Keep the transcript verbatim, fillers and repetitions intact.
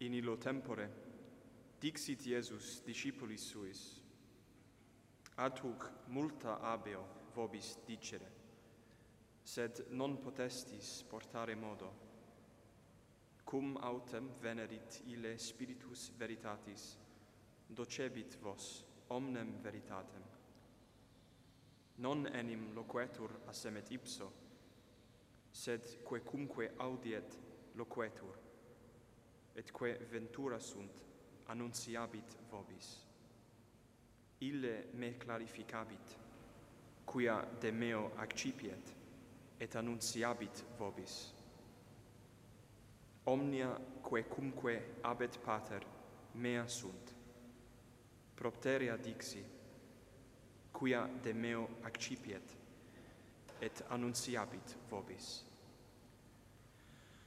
In illo tempore dixit Iesus discipulis suis: ad hoc multa habeo vobis dicere, sed non potestis portare modo. Cum autem venerit ille Spiritus veritatis, docebit vos omnem veritatem. Non enim loquetur assemet ipso, sed quecumque audiet loquetur, et que ventura sunt annunciabit vobis. Ille me clarificabit, quia de meo accipiet, et annunciabit vobis. Omnia quecumque abet pater mea sunt, propterea dixi, quia de meo accipiet, et annunciabit vobis.